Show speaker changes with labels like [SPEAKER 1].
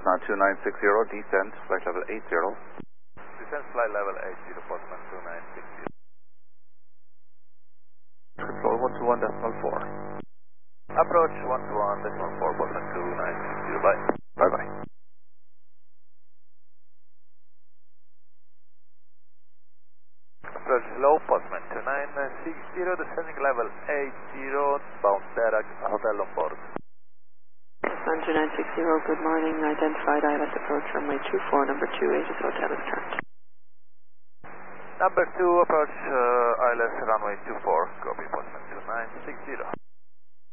[SPEAKER 1] Cessna 2960, descent, flight level 80.
[SPEAKER 2] Descent flight level 80, Postman 2960.
[SPEAKER 1] Control 121.4.
[SPEAKER 2] Approach 121.4, Postman 2960, bye.
[SPEAKER 1] Bye-bye.
[SPEAKER 2] Approach low, Postman 2960, descending level 80, bound Derac, hotel on board.
[SPEAKER 3] Postman 2960, good morning. Identified ILS approach runway 24, number 2, Aegis Hotel is current.
[SPEAKER 2] Number 2, approach ILS runway 24, copy, Postman 2960.